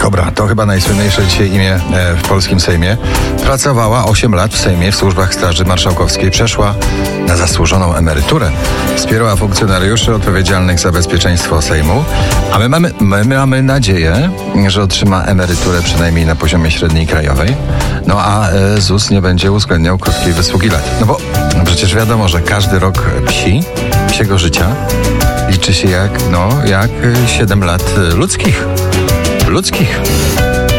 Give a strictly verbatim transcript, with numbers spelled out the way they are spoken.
Kobra to chyba najsłynniejsze dzisiaj imię w polskim Sejmie. Pracowała osiem lat w Sejmie w służbach Straży Marszałkowskiej. Przeszła na zasłużoną emeryturę. Wspierała funkcjonariuszy odpowiedzialnych za bezpieczeństwo Sejmu. A my mamy, my mamy nadzieję, że otrzyma emeryturę przynajmniej na poziomie średniej krajowej. No a ZUS nie będzie uwzględniał krótkiej wysługi lat. No bo no przecież wiadomo, że każdy rok psi, psiego życia liczy się jak, no, jak siedem lat ludzkich. Ludzkich.